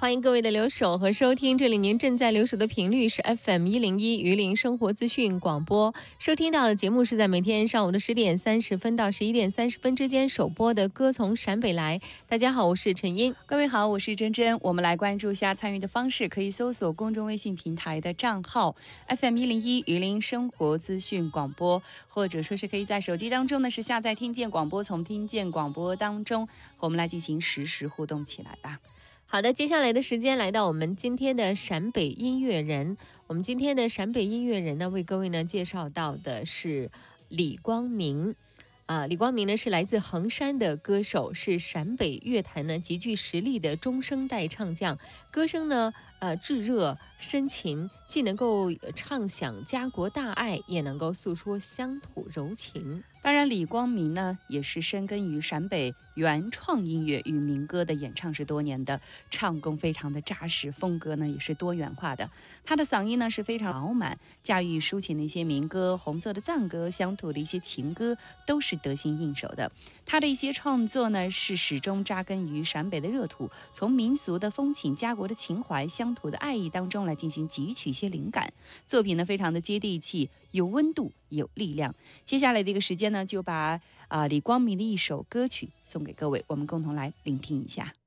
欢迎各位的留守和收听，这里您正在留守的频率是 FM101榆林生活资讯广播，收听到的节目是在每天上午的10点30分到11点30分之间首播的歌从陕北来。大家好，我是陈茵。 各位好，我是珍珍。我们来关注一下参与的方式，可以搜索公众微信平台的账号 FM101榆林生活资讯广播，或者说是可以在手机当中呢是下载听见广播，从听见广播当中和我们来进行实时互动起来吧。 好的，接下来的时间来到我们今天的陕北音乐人。我们今天的陕北音乐人呢，为各位呢介绍到的是李光明。李光明呢是来自衡山的歌手，是陕北乐坛呢极具实力的中生代唱将。歌声呢炙热深情，既能够唱响家国大爱，也能够诉说乡土柔情。 当然，李光明呢也是深耕于陕北原创音乐与民歌的演唱是多年的，唱功非常的扎实，风格呢也是多元化的。他的嗓音呢是非常饱满，驾驭抒情的一些民歌、红色的赞歌、乡土的一些情歌，都是得心应手的。他的一些创作呢是始终扎根于陕北的热土，从民俗的风情、家国的情怀、乡土的爱意当中来进行汲取一些灵感。作品呢非常的接地气，有温度，有力量。接下来的一个时间呢，就把李光明的一首歌曲送给各位，我们共同来聆听一下。